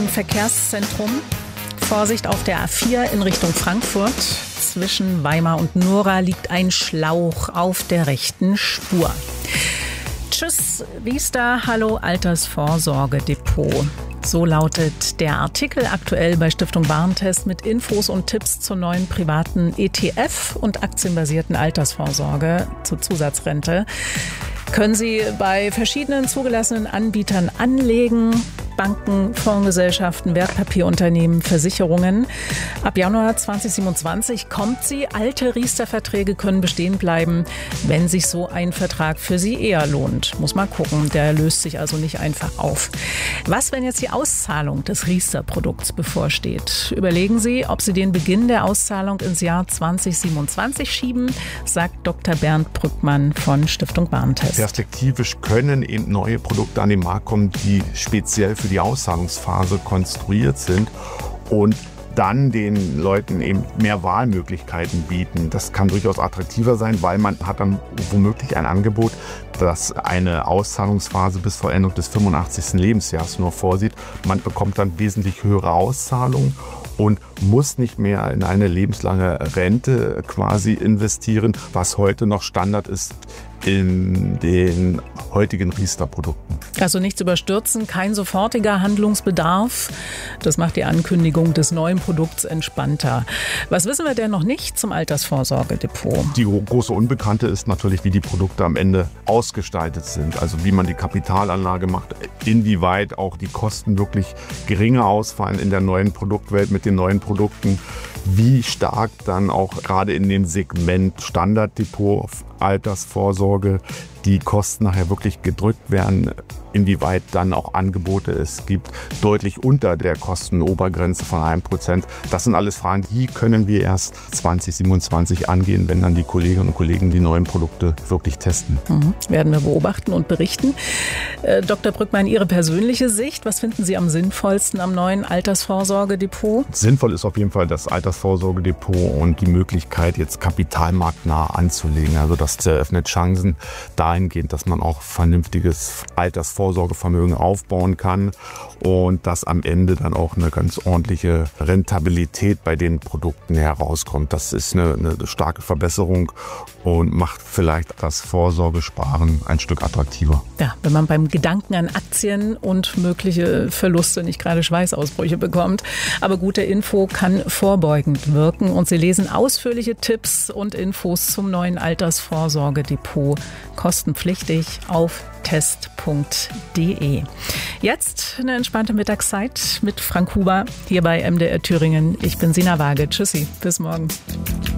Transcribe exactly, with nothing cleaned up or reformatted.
Verkehrszentrum. Vorsicht auf der A vier in Richtung Frankfurt. Zwischen Weimar und Nora liegt ein Schlauch auf der rechten Spur. Tschüss, Riester, hallo Altersvorsorgedepot. So lautet der Artikel aktuell bei Stiftung Warentest mit Infos und Tipps zur neuen privaten E T F- und aktienbasierten Altersvorsorge zur Zusatzrente. Können Sie bei verschiedenen zugelassenen Anbietern anlegen. Banken, Fondsgesellschaften, Wertpapierunternehmen, Versicherungen. Ab Januar zweitausendsiebenundzwanzig kommt sie. Alte Riester-Verträge können bestehen bleiben, wenn sich so ein Vertrag für Sie eher lohnt. Muss man gucken, der löst sich also nicht einfach auf. Was, wenn jetzt die Auszahlung des Riester-Produkts bevorsteht? Überlegen Sie, ob Sie den Beginn der Auszahlung ins Jahr zweitausendsiebenundzwanzig schieben, sagt Doktor Bernd Brückmann von Stiftung Warentest. Perspektivisch können eben neue Produkte an den Markt kommen, die speziell für die Auszahlungsphase konstruiert sind und dann den Leuten eben mehr Wahlmöglichkeiten bieten. Das kann durchaus attraktiver sein, weil man hat dann womöglich ein Angebot, das eine Auszahlungsphase bis zur Endung des fünfundachtzigsten Lebensjahres nur vorsieht. Man bekommt dann wesentlich höhere Auszahlungen und muss nicht mehr in eine lebenslange Rente quasi investieren, was heute noch Standard ist in den heutigen Riester-Produkten. Also nichts überstürzen, kein sofortiger Handlungsbedarf. Das macht die Ankündigung des neuen Produkts entspannter. Was wissen wir denn noch nicht zum Altersvorsorgedepot? Die große Unbekannte ist natürlich, wie die Produkte am Ende ausgestaltet sind. Also wie man die Kapitalanlage macht, inwieweit auch die Kosten wirklich geringer ausfallen in der neuen Produktwelt mit den neuen Produkten. Wie stark dann auch gerade in dem Segment Standarddepot, Altersvorsorge, die Kosten nachher wirklich gedrückt werden, inwieweit dann auch Angebote es gibt, deutlich unter der Kostenobergrenze von einem Prozent. Das sind alles Fragen, die können wir erst zweitausendsiebenundzwanzig angehen, wenn dann die Kolleginnen und Kollegen die neuen Produkte wirklich testen. Mhm. Werden wir beobachten und berichten. Äh, Doktor Brückmann, Ihre persönliche Sicht, was finden Sie am sinnvollsten am neuen Altersvorsorgedepot? Sinnvoll ist auf jeden Fall das Altersvorsorgedepot und die Möglichkeit, jetzt kapitalmarktnah anzulegen. Also das eröffnet Chancen dahingehend, dass man auch vernünftiges Altersvorsorgevermögen aufbauen kann und dass am Ende dann auch eine ganz ordentliche Rentabilität bei den Produkten herauskommt. Das ist eine, eine starke Verbesserung und macht vielleicht das Vorsorgesparen ein Stück attraktiver. Ja, wenn man beim Gedanken an Aktien und mögliche Verluste nicht gerade Schweißausbrüche bekommt. Aber gute Info kann vorbeugend wirken und Sie lesen ausführliche Tipps und Infos zum neuen Altersvorsorgedepot kostenpflichtig auf test punkt de. Jetzt eine entspannte Mittagszeit mit Frank Huber hier bei M D R Thüringen. Ich bin Sina Waage. Tschüssi, bis morgen.